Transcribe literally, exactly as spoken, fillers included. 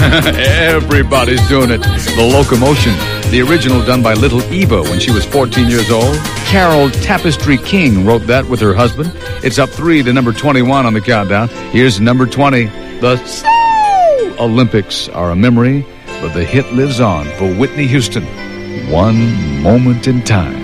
Everybody's doing it. The Locomotion, the original done by Little Eva when she was fourteen years old. Carol Tapestry King wrote that with her husband. It's up three to number twenty-one on the countdown. Here's number twenty. The Olympics are a memory, but the hit lives on for Whitney Houston. One Moment in Time.